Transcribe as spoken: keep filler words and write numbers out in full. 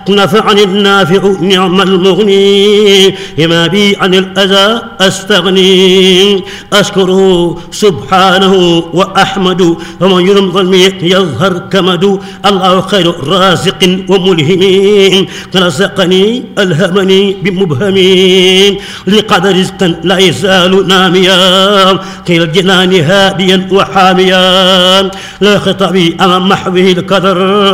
نفعني النافع نعم المغني ما بي عن الأذى أستغني أشكره سبحانه وأحمد ومن يرم ظلمي يظهر كمد الله خير رازق وملهم رزقني ألهمني بمبهم لقد رزقا لا يزال ناميا كي الجنان هاديا وحاميا لا خطبي أمام محوه القدر